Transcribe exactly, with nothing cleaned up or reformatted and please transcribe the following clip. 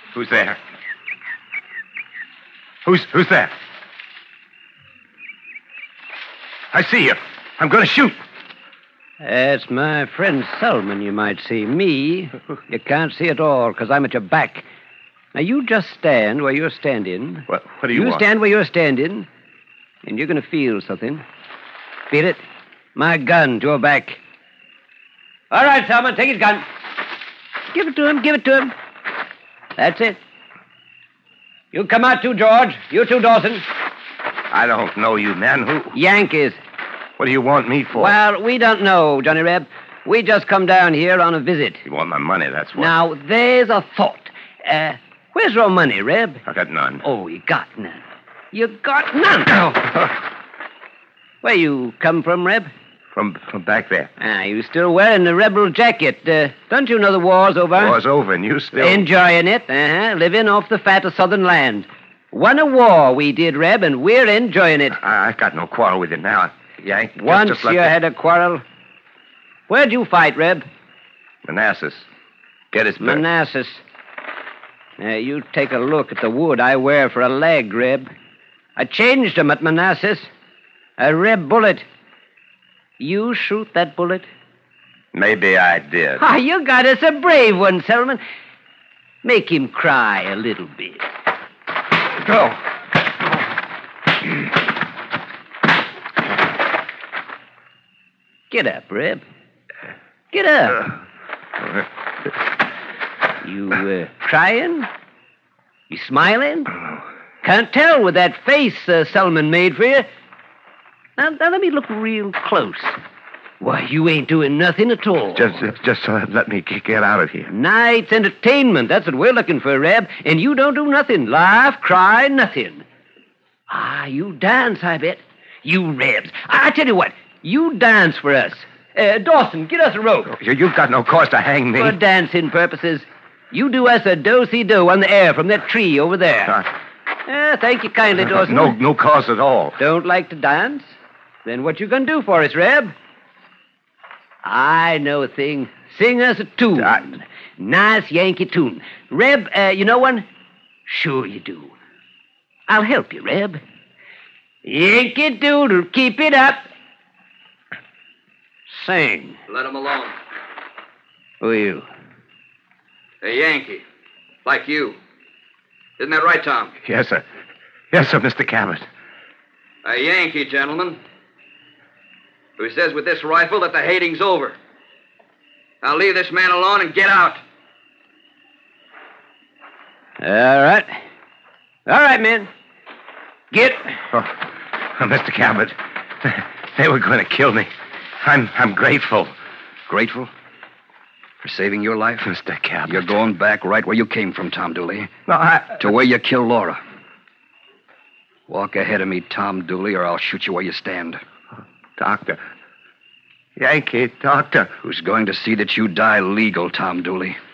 Who's there? Who's who's there? I see you. I'm going to shoot. It's my friend Selman, you might see. Me, you can't see at all because I'm at your back. Now, you just stand where you're standing. What, what do you, you want? You stand where you're standing, and you're going to feel something. Feel it? My gun to your back. All right, Selman, take his gun. Give it to him, give it to him. That's it. You come out too, George. You too, Dawson. I don't know you, man. Who? Yankees. What do you want me for? Well, we don't know, Johnny Reb. We just come down here on a visit. You want my money, that's what. Now, there's a thought. Uh, where's your money, Reb? I got none. Oh, you got none. You got none. Where you come from, Reb? From from back there. Ah, you still wearing the rebel jacket. Uh, don't you know the war's over? War's over, and you still... Enjoying it, uh-huh. Living off the fat of southern land. Won a war, we did, Reb, and we're enjoying it. I, I got no quarrel with you now. Yank. just- Once just let you the- had a quarrel. Where'd you fight, Reb? Manassas. Gettysburg. Manassas. Now, you take a look at the wood I wear for a leg, Reb. I changed 'em at Manassas. A Reb bullet. You shoot that bullet? Maybe I did. Ah, you got us a brave one, Selman. Make him cry a little bit. Go. Get up, Reb. Get up. You uh, crying? You smiling? Can't tell with that face uh, Selman made for you. Now, now, let me look real close. Why, you ain't doing nothing at all. Just, just, just uh, let me get out of here. Night's entertainment. That's what we're looking for, Reb. And you don't do nothing. Laugh, cry, nothing. Ah, you dance, I bet. You Rebs. I, I tell you what. You dance for us. Uh, Dawson, get us a rope. You, you've got no cause to hang me. For dancing purposes. You do us a do-si-do on the air from that tree over there. Uh, Uh, thank you kindly, Dawson. no, no cause at all. Don't like to dance? Then what you gonna do for us, Reb? I know a thing. Sing us a tune. I... Nice Yankee tune. Reb, uh, you know one? Sure you do. I'll help you, Reb. Yankee Doodle, keep it up. Sing. Let him alone. Who are you? A Yankee. Like you. Isn't that right, Tom? Yes, sir. Yes, sir, Mister Cabot. A Yankee, gentlemen. Who says with this rifle that the hating's over. Now leave this man alone and get out. All right. All right, men. Get. Oh, oh, Mister Cabot, they were going to kill me. I'm I'm grateful. Grateful? For saving your life? Mister Cabot. You're going back right where you came from, Tom Dooley. No, I... To where you killed Laura. Walk ahead of me, Tom Dooley, or I'll shoot you where you stand. Doctor. Yankee, doctor. Who's going to see that you die legal, Tom Dooley?